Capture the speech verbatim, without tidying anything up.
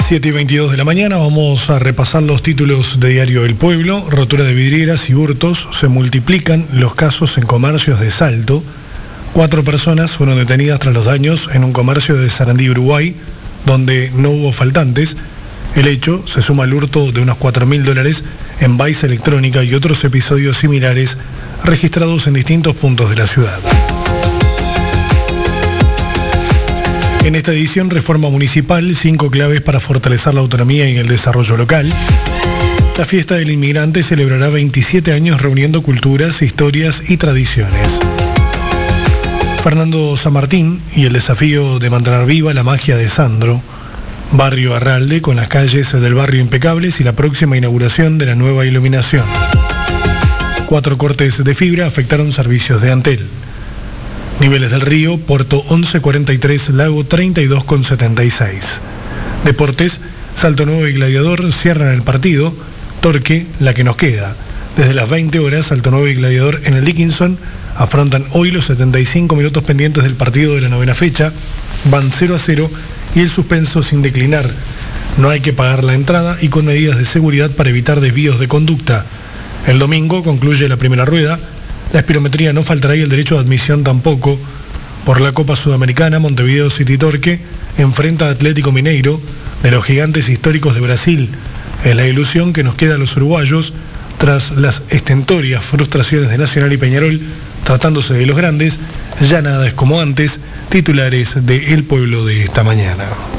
siete y veintidós de la mañana, vamos a repasar los títulos de Diario El Pueblo. Rotura de vidrieras y hurtos, se multiplican los casos en comercios de Salto. Cuatro personas fueron detenidas tras los daños en un comercio de Sarandí, Uruguay, donde no hubo faltantes. El hecho se suma al hurto de unos cuatro mil dólares en Vice Electrónica y otros episodios similares registrados en distintos puntos de la ciudad. En esta edición, Reforma Municipal, cinco claves para fortalecer la autonomía y el desarrollo local. La fiesta del inmigrante celebrará veintisiete años reuniendo culturas, historias y tradiciones. Fernando San Martín y el desafío de mantener viva la magia de Sandro. Barrio Arralde con las calles del barrio impecables y la próxima inauguración de la nueva iluminación. Cuatro cortes de fibra afectaron servicios de Antel. Niveles del río, Puerto once cuarenta y tres, Lago treinta y dos con setenta y seis. Deportes, Salto Nuevo y Gladiador cierran el partido. Torque, la que nos queda. Desde las veinte horas, Salto Nuevo y Gladiador en el Dickinson afrontan hoy los setenta y cinco minutos pendientes del partido de la novena fecha. Van cero a cero y el suspenso sin declinar. No hay que pagar la entrada y con medidas de seguridad para evitar desvíos de conducta. El domingo concluye la primera rueda. La espirometría no faltará y el derecho de admisión tampoco. Por la Copa Sudamericana, Montevideo City Torque enfrenta a Atlético Mineiro, de los gigantes históricos de Brasil. Es la ilusión que nos queda a los uruguayos tras las estentorias frustraciones de Nacional y Peñarol. Tratándose de los grandes, ya nada es como antes. Titulares de El Pueblo de esta mañana.